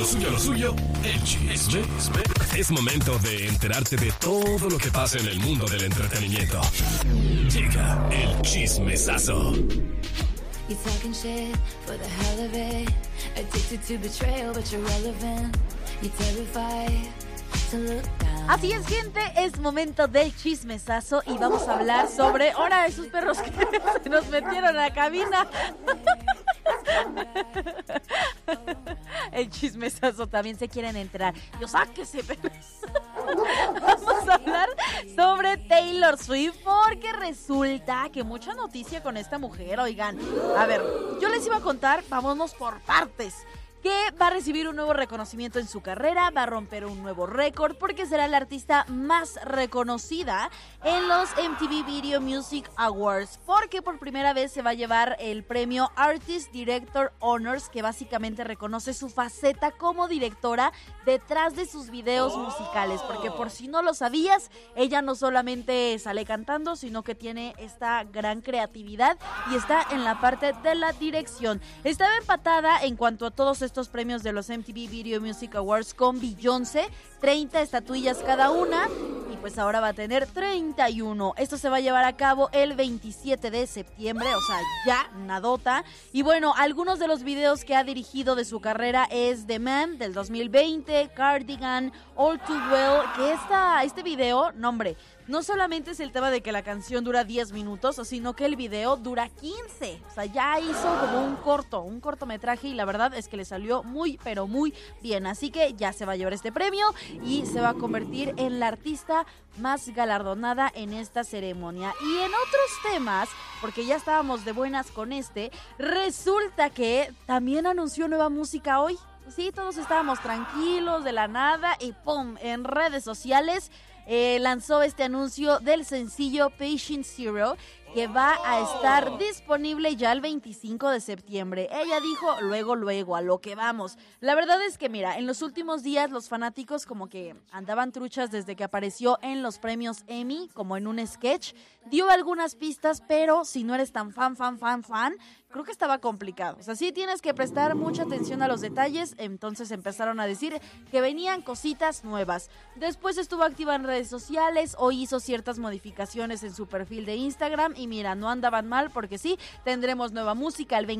Lo suyo, el chisme. Es momento de enterarte de todo lo que pasa en el mundo del entretenimiento. Llega el chismesazo. You talking shit for the hell of it. Addicted to betrayal, but you're relevant. You're terrified to look down. Así es, gente, es momento del chismesazo y vamos a hablar sobre ahora esos perros que se nos metieron a la cabina. El chismesazo también se quieren enterar. Yo sáquese, perros. Vamos a hablar sobre Taylor Swift porque resulta que mucha noticia con esta mujer, oigan. A ver, yo les iba a contar, vámonos por partes. Que va a recibir un nuevo reconocimiento en su carrera, va a romper un nuevo récord porque será la artista más reconocida en los MTV Video Music Awards, porque por primera vez se va a llevar el premio Artist Director Honors, que básicamente reconoce su faceta como directora detrás de sus videos musicales, porque por si no lo sabías, ella no solamente sale cantando, sino que tiene esta gran creatividad y está en la parte de la dirección. Estaba empatada en cuanto a todos estos premios de los MTV Video Music Awards con Beyoncé, 30 estatuillas cada una, y pues ahora va a tener 31. Esto se va a llevar a cabo el 27 de septiembre, o sea, ya nadota. Y bueno, algunos de los videos que ha dirigido de su carrera es The Man del 2020, Cardigan, All Too Well, que este video, no hombre, no solamente es el tema de que la canción dura 10 minutos, sino que el video dura 15. O sea, ya hizo como un cortometraje y la verdad es que le salió muy, pero muy bien. Así que ya se va a llevar este premio y se va a convertir en la artista más galardonada en esta ceremonia. Y en otros temas, porque ya estábamos de buenas con resulta que también anunció nueva música hoy. Sí, todos estábamos tranquilos de la nada y ¡pum! En redes sociales lanzó este anuncio del sencillo Patient Zero, que va a estar disponible ya el 25 de septiembre. Ella dijo, luego, a lo que vamos. La verdad es que, mira, en los últimos días los fanáticos como que andaban truchas desde que apareció en los premios Emmy, como en un sketch. Dio algunas pistas, pero si no eres tan fan, creo que estaba complicado. O sea, sí tienes que prestar mucha atención a los detalles. Entonces empezaron a decir que venían cositas nuevas. Después estuvo activa en redes sociales. Hoy hizo ciertas modificaciones en su perfil de Instagram. Y mira, no andaban mal porque sí, tendremos nueva música el 20